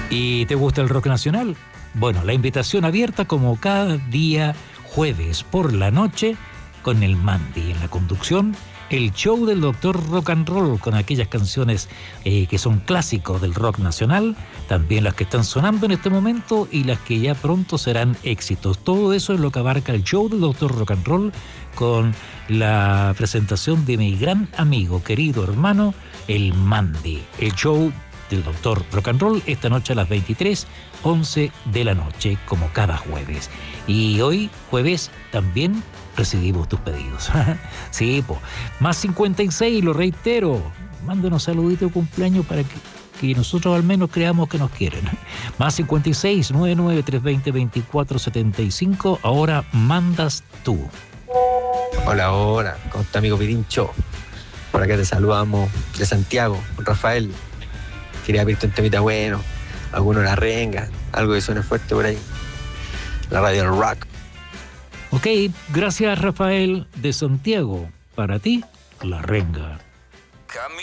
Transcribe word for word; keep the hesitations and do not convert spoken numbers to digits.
¿Y te gusta el rock nacional? Bueno, la invitación abierta como cada día jueves por la noche con el Mandy en la conducción, el show del doctor Rock and Roll con aquellas canciones eh, que son clásicos del rock nacional, también las que están sonando en este momento y las que ya pronto serán éxitos. Todo eso es lo que abarca el show del doctor Rock and Roll con la presentación de mi gran amigo, querido hermano, el Mandy. El show del doctor Rock and Roll esta noche a las veintitrés once de la noche, como cada jueves. Y hoy, jueves, también recibimos tus pedidos. Sí, pues. Más cincuenta y seis, lo reitero. Mándenos saluditos de cumpleaños para que, que nosotros al menos creamos que nos quieren. Más cincuenta y seis, noventa y nueve, trescientos veinte, veinticuatro setenta y cinco. Ahora mandas tú. Hola, hola. ¿Cómo está, amigo Pirincho? Por acá te saludamos de Santiago, Rafael. Quería pedirte un temita bueno, alguno La Renga, algo que suene fuerte por ahí. La radio del rock. Ok, gracias Rafael de Santiago. Para ti, La Renga.